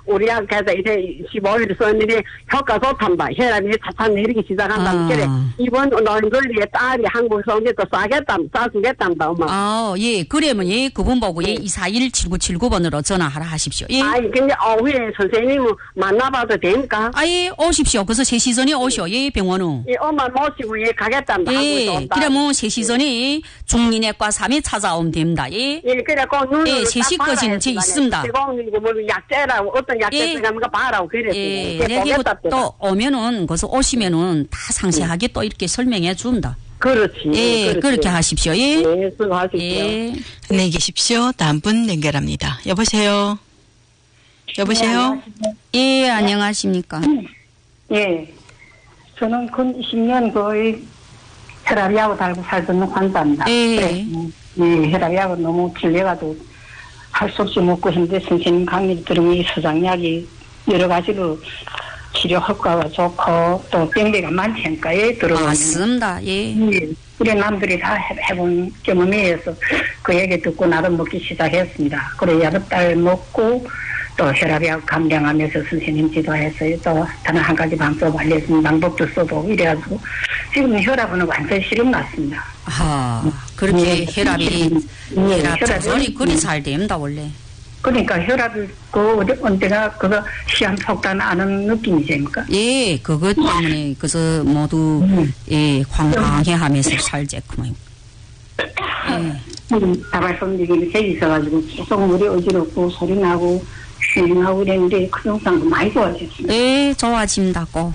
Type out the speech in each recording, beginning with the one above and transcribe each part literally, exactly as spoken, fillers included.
우리 학교에서 이제 십오 일 썼는데 효과 좋단다. 혈압이 차차 내리기 시작한다. 아. 그래 이번 논술리에 딸이 한국에서 오는데 또 싸겠다, 싸주겠단다, 엄마. 아, 예. 그러면 예, 그분 보고 예, 이사일 칠구칠구 번으로 전화하라 하십시오. 예. 아니 근데 오후에 선생님 만나봐도 됩니까? 아, 예, 오십시오. 그래서 세 시 전에 오시오. 예, 병원은. 예, 엄마 모시고 예 가겠단다. 예, 그러면 세 시 전에 중리내과 삼 회 찾아오면 됩니다. 예. 예, 그래, 그 눈으로 예, 세 시까지는 제 있습니다. 제공이고 뭐 약재라고 어떤 약재 쓰는가 봐라고 그랬어요. 예, 예, 내게 보겠다, 또 오면은 거기서 오시면은 다 상세하게 또 이렇게 설명해 준다. 그렇지. 예, 그렇지. 그렇게 하십시오. 예. 예, 수고하십시오. 예. 안녕히 계십시오. 다음 분 연결합니다. 여보세요. 여보세요. 예, 안녕하십니까. 예. 저는 근 이십 년 거의 혈압약을 달고 살던 환자입니다. 예. 그래. 예, 혈압약을 너무 길려가지고 할 수 없이 먹고 있는데 선생님 강의 들으면 이 서장약이 여러 가지로 치료 효과가 좋고 또 병리가 많지 않을까, 예, 들어보면. 맞습니다. 예. 예. 우리 남들이 다 해- 해본 경험에 의해서 그 얘기 듣고 나도 먹기 시작했습니다. 그래, 여러 달 먹고 또 혈압약 감량하면서 선생님 지도해서 또 다른 한 가지 방법 알려준 방법도 써보고 이래가지고 지금 혈압은 완전 실험 났습니다. 아, 그렇게 예. 혈압이, 예, 혈압 혈압이- 조절이 그리 예. 잘 됩니다, 원래. 그러니까 혈압이 그 어디 언제가 그거 시한 속단 아는 느낌이십니까? 예, 그것 때문에, 그래서 모두, 음. 예, 관광해 하면서 살제구만. 예. 음, 다발성들이 새 있어가지고 계속 물이 어지럽고 소리 나고 휘잉하고 이랬는데 그 영상도 많이 좋아졌습니다. 예, 좋아진다고.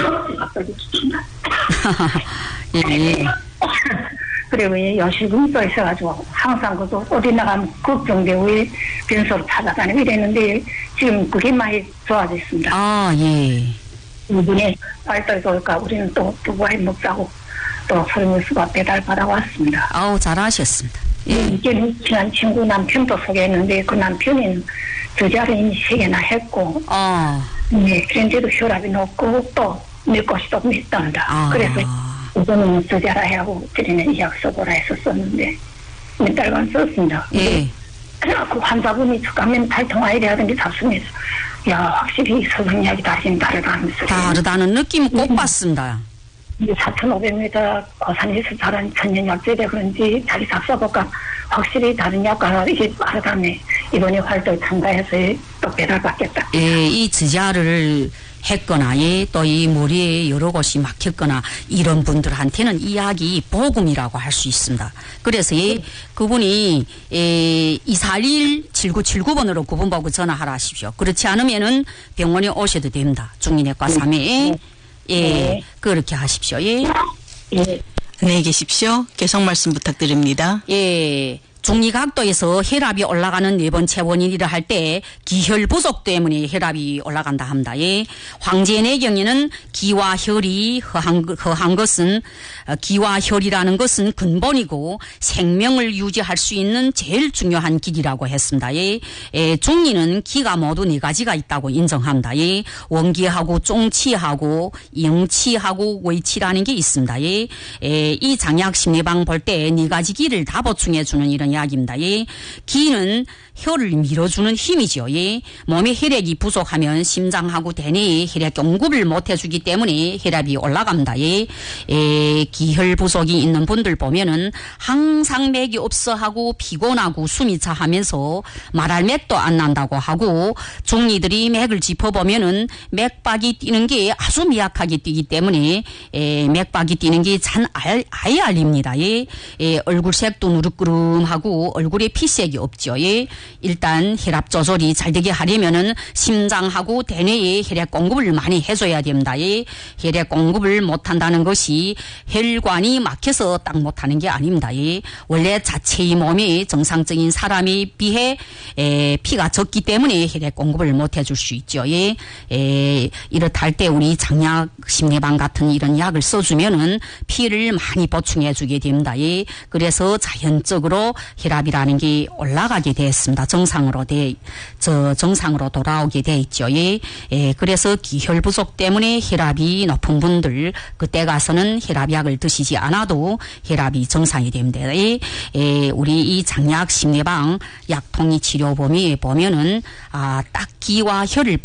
예. 그리고 여실금도 있어가지고 항상 그도 어디 나가면 걱정되고 변소로 찾아다니고 이랬는데 지금 그게 많이 좋아졌습니다. 아, 예. 이분이 발달 좋을까 우리는 또 두부와이 먹자고 또 서울수가 배달 받아왔습니다. 아우, 잘하셨습니다. 예. 이제는 친한 친구 남편도 소개했는데 그 남편은 저자를 이미 세 개나 했고 어, 네, 그런데도 혈압이 높고 또 내 것이 또 맵답니다. 아. 그래서 우선은 저자라 하고 드리는 이약 써보라 해서 썼는데 몇 달간 썼습니다. 예. 그 환자분이 가면 탈통아 이래하던데 잡수면서 야 확실히 서성약이 다시는 다르다 하면서 다르다는 느낌 꼭 받습니다. 이제 사천오백 미터 고산에서 자란 천연약재래 그런지 자기 잡숴볼까 확실히 다른 약과 이게 빠르다네. 이번에 활동 참가해서 또 배달받겠다. 예, 이 지자를 했거나, 예, 또 이 머리에 여러 곳이 막혔거나, 이런 분들한테는 이 약이 복음이라고 할 수 있습니다. 그래서, 예, 그분이, 예, 이사일 칠구칠구 번으로 그분 보고 전화하라 하십시오. 그렇지 않으면은 병원에 오셔도 됩니다. 중리내과 삼 회에. 예, 네. 그렇게 하십시오. 예. 예. 안녕히 계십시오. 계속 말씀 부탁드립니다. 예. 중리각도에서 혈압이 올라가는 네 번째 원인이라 할 때 기혈 부족 때문에 혈압이 올라간다 합니다. 예. 황제의 경에는 기와 혈이 허한, 허한 것은 기와 혈이라는 것은 근본이고 생명을 유지할 수 있는 제일 중요한 길이라고 했습니다. 예. 예. 중리는 기가 모두 네 가지가 있다고 인정합니다. 예. 원기하고 쫑치하고 영치하고 wei치라는 게 있습니다. 예. 예. 이 장약 심리방 볼 때 네 가지 기를 다 보충해 주는 이런 이야기입니다. 예. 기는 혈을 밀어주는 힘이죠. 예. 몸에 혈액이 부족하면 심장하고 대뇌에 혈액 공급을 못 해주기 때문에 혈압이 올라갑니다. 예. 예. 기혈 부족이 있는 분들 보면은 항상 맥이 없어 하고 피곤하고 숨이 차하면서 말할 맥도 안 난다고 하고 중리들이 맥을 짚어보면은 맥박이 뛰는 게 아주 미약하게 뛰기 때문에 예. 맥박이 뛰는 게 잘 아예 알립니다. 예. 예. 얼굴색도 누르끄름하고 얼굴에 피색이 없죠. 예. 일단 혈압 조절이 잘 되게 하려면은 심장하고 대뇌에 혈액 공급을 많이 해줘야 됩니다. 예. 혈액 공급을 못한다는 것이 혈관이 막혀서 딱 못하는 게 아닙니다. 예. 원래 자체의 몸이 정상적인 사람에 비해 에, 피가 적기 때문에 혈액 공급을 못 해줄 수 있죠. 예. 에, 이렇다 할 때 우리 장약 심리방 같은 이런 약을 써주면은 피를 많이 보충해주게 됩니다. 예. 그래서 자연적으로 혈압이라는 게 올라가게 됐습니다. 정상으로 돼, 저 정상으로 돌아오게 돼 있죠. 예. 예. 그래서 기혈 부족 때문에 혈압이 높은 분들 그때 가서는 혈압약을 드시지 않아도 혈압이 정상이 됩니다. 예. 예. 우리 이 장약 심리방 약통이 치료 범위에 보면은 아, 딱 기와 혈을